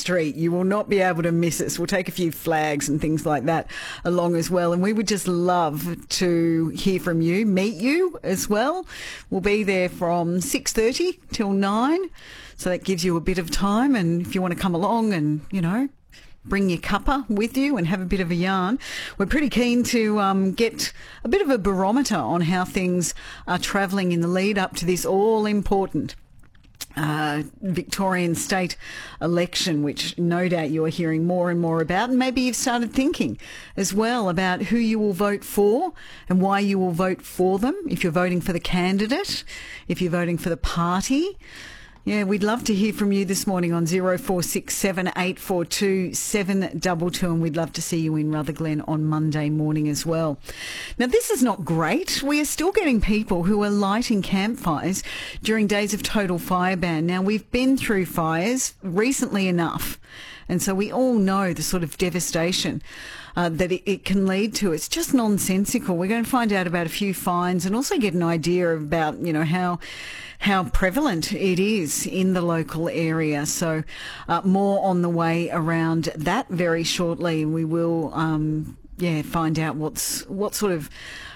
street. You will not be able to miss us. We'll take a few flags and things like that along as well. And we would just love to hear from you, meet you as well. We'll be there from 6:30 till 9. So that gives you a bit of time. And if you want to come along and, bring your cuppa with you and have a bit of a yarn. We're pretty keen to get a bit of a barometer on how things are travelling in the lead up to this all-important Victorian state election, which no doubt you're hearing more and more about, and maybe you've started thinking as well about who you will vote for and why you will vote for them, if you're voting for the candidate, if you're voting for the party. Yeah, we'd love to hear from you this morning on 0467 842 722, and we'd love to see you in Rutherglen on Monday morning as well. Now, this is not great. We are still getting people who are lighting campfires during days of total fire ban. Now, we've been through fires recently enough, and so we all know the sort of devastation that it can lead to. It's just nonsensical. We're going to find out about a few fines and also get an idea about, how prevalent it is in the local area. So more on the way around that very shortly. We will, find out what sort of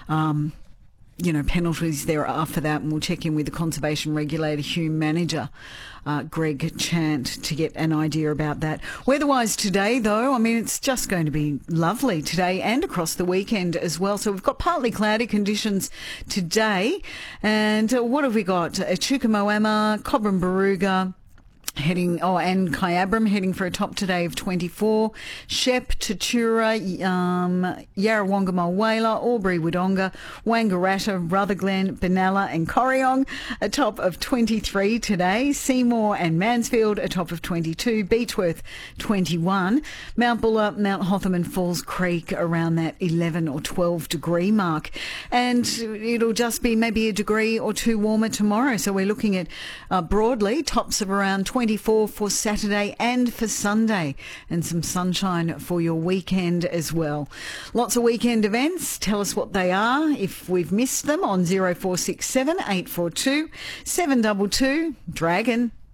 penalties there are for that, and we'll check in with the Conservation Regulator, Hume Manager, Greg Chant, to get an idea about that. Weather-wise today, though, it's just going to be lovely today and across the weekend as well. So we've got partly cloudy conditions today. And what have we got? Chukamoama, Cobram Barooga, and Kyabram heading for a top today of 24. Shep, Tatura, Yarrawonga, Mulwala, Albury, Wodonga, Wangaratta, Rutherglen, Benalla and Corryong, a top of 23 today. Seymour and Mansfield, a top of 22. Beechworth, 21. Mount Buller, Mount Hotham and Falls Creek around that 11 or 12 degree mark. And it'll just be maybe a degree or two warmer tomorrow. So we're looking at broadly tops of around 24 for Saturday and for Sunday, and some sunshine for your weekend as well. Lots of weekend events. Tell us what they are if we've missed them on 0467 842 722. Dragon.